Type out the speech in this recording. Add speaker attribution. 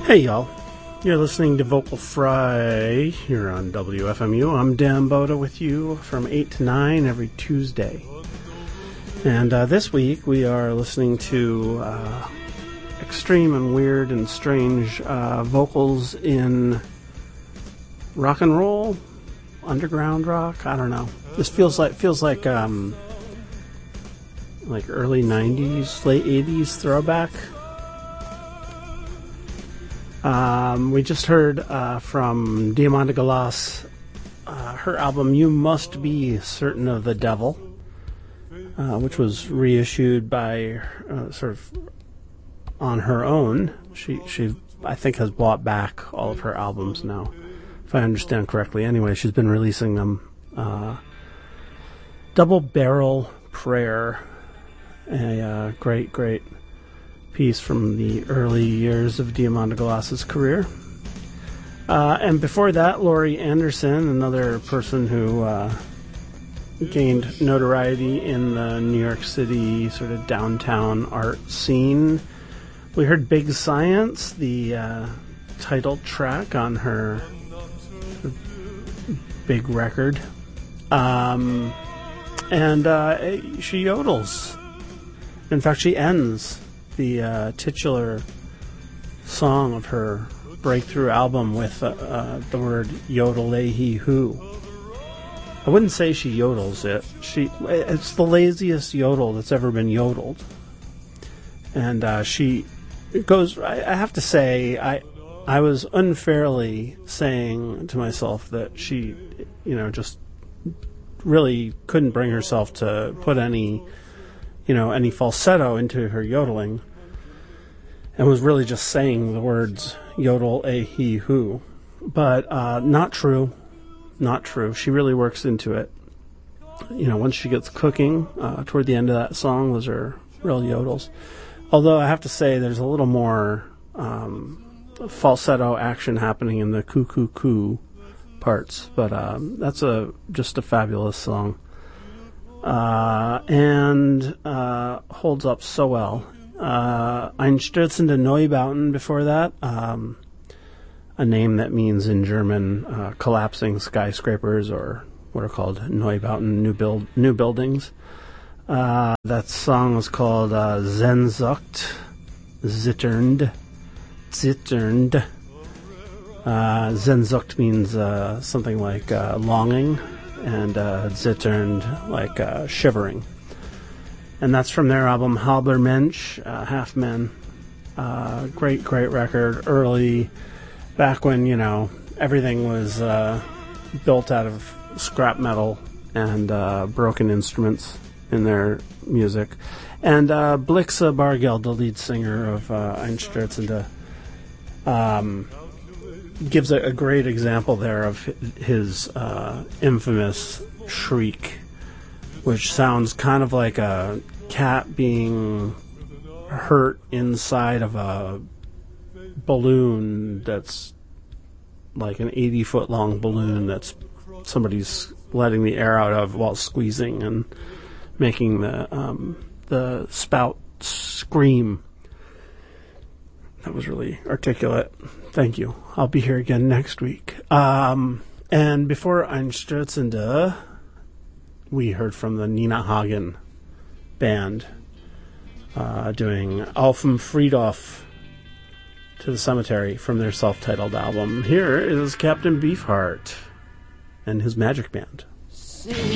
Speaker 1: Hey y'all, you're listening to Vocal Fry here on WFMU. I'm Dan Boda with you from 8 to 9 every Tuesday. And this week we are listening to extreme and weird and strange vocals in rock and roll, underground rock, I don't know. This feels like early 90s, late 80s throwback. We just heard from Diamanda Galas, her album You Must Be Certain of the Devil, which was reissued by sort of on her own. She I think has bought back all of her albums now, if I understand correctly. Anyway, she's been releasing them. Double Barrel Prayer, a great piece from the early years of Diamanda Galas's career. And before that, Laurie Anderson, another person who gained notoriety in the New York City sort of downtown art scene. We heard Big Science, the title track on her big record. And she yodels. In fact, she ends the titular song of her breakthrough album with the word yodel-a-hee-hoo. I wouldn't say she yodels it. It's the laziest yodel that's ever been yodeled. And she goes, I have to say, I was unfairly saying to myself that she, just really couldn't bring herself to put any falsetto into her yodeling, and was really just saying the words yodel-a-hee-hoo. But not true. She really works into it. Once she gets cooking, toward the end of that song, those are real yodels. Although I have to say there's a little more falsetto action happening in the coo-coo-coo parts. But that's just a fabulous song. And holds up so well. Einstürzende Neubauten before that, a name that means in German collapsing skyscrapers, or what are called Neubauten, new buildings. That song was called Sehnsucht, Zitternd. Sehnsucht means something like longing, and Zitternd like shivering. And that's from their album Halber Mensch, Half Men. Great record. Early, back when, everything was built out of scrap metal and broken instruments in their music. And Blixa Bargeld, the lead singer of Einstürzende, gives a great example there of his infamous shriek, which sounds kind of like a cat being hurt inside of a balloon that's like an 80-foot long balloon that's somebody's letting the air out of while squeezing and making the spout scream. That was really articulate. Thank you. I'll be here again next week. And before Einstürzende, we heard from the Nina Hagen band doing Auf dem Friedhof to the Cemetery from their self-titled album. Here is Captain Beefheart and his magic band.